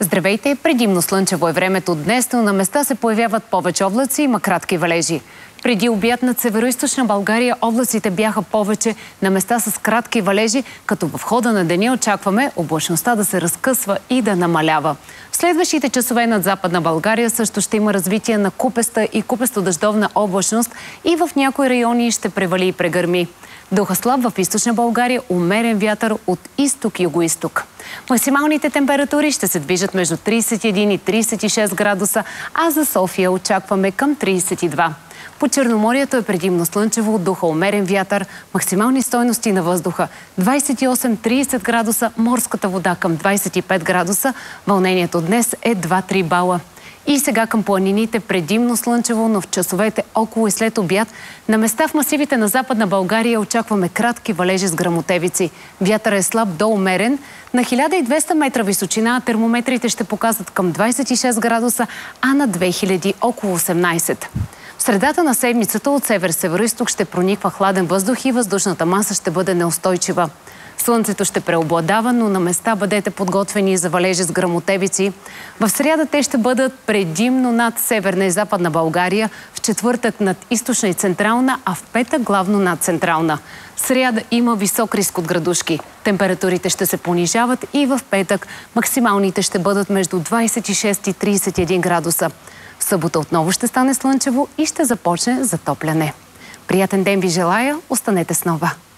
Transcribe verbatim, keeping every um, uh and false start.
Здравейте! Предимно слънчево е времето днес, но на места се появяват повече облаци и има кратки валежи. Преди обяд над североизточна България облаците бяха повече на места с кратки валежи, като в хода на деня очакваме облачността да се разкъсва и да намалява. В следващите часове над Западна България също ще има развитие на купеста и купесто-дъждовна облачност и в някои райони ще превали и прегърми. Духа слаб в източна България, умерен вятър от изток-югоизток. Максималните температури ще се движат между тридесет и един и тридесет и шест градуса, а за София очакваме към тридесет и два. По Черноморието е предимно слънчево, духа умерен вятър, максимални стойности на въздуха двадесет и осем до тридесет градуса, морската вода към двадесет и пет градуса, вълнението днес е два до три бала. И сега към планините предимно слънчево, но в часовете около и след обяд на места в масивите на Западна България очакваме кратки валежи с гръмотевици. Вятър е слаб до умерен. На хиляда и двеста метра височина термометрите ще показват към двадесет и шест градуса, а на две хиляди около осемнадесет. В средата на седмицата от север-североизток ще прониква хладен въздух и въздушната маса ще бъде неустойчива. Слънцето ще преобладава, но на места бъдете подготвени за валежи с гръмотевици. В сряда те ще бъдат предимно над Северна и Западна България, в четвъртък над Източна и Централна, а в петък главно над Централна. В сряда има висок риск от градушки. Температурите ще се понижават и в петък максималните ще бъдат между двадесет и шест и тридесет и един градуса. В събота отново ще стане слънчево и ще започне затопляне. Приятен ден ви желая, останете с Нова!